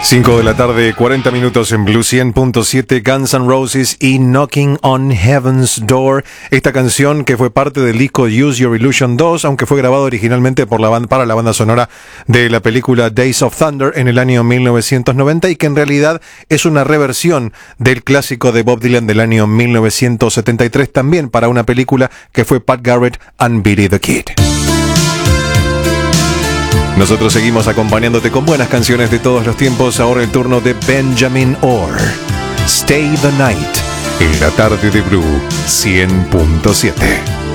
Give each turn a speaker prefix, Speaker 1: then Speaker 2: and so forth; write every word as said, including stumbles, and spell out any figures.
Speaker 1: cinco de la tarde, cuarenta minutos en Blue cien punto siete, Guns N' Roses y Knocking on Heaven's Door. Esta canción que fue parte del disco Use Your Illusion dos, aunque fue grabado originalmente por la banda, para la banda sonora de la película Days of Thunder en el año mil novecientos noventa, y que en realidad es una reversión del clásico de Bob Dylan del año mil novecientos setenta y tres, también para una película que fue Pat Garrett and Billy the Kid. Nosotros seguimos acompañándote con buenas canciones de todos los tiempos. Ahora el turno de Benjamin Orr, Stay the Night, en la tarde de Blue cien punto siete.